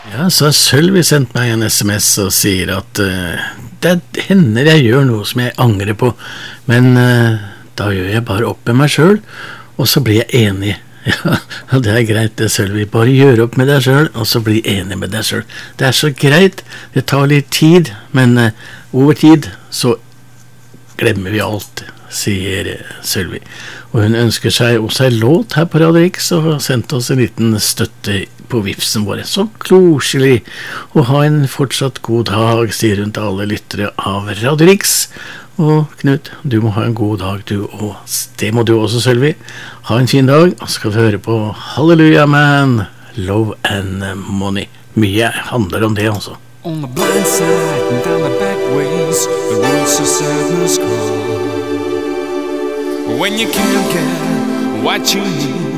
Ja, så har Sølvi sendt meg en SMS og sier at det hender jeg gjør noe som jeg angrer på, men da gjør jeg bare opp med meg selv, og så blir jeg enig. Ja, det er greit det, Sølvi. Bare gjør opp med deg selv, og så bli enig med deg selv. Det er så greit, det tar litt tid, men over tid så glemmer vi alt, sier Sølvi. Og hun ønsker seg også en låt her på Radio X, og har sendt oss en liten støtte på vipsen våre. Så koselig å ha en fortsatt god dag, sier hun til alle lyttere av Radio X. Og Knut, du må ha en god dag du, og det må du også, Sølvi. Ha en fin dag, og så skal vi høre på Hallelujah Man, Love and Money. Mye handler om det altså. On the blind side and down the back ways, the roads to sadness call. When you can't get what you need,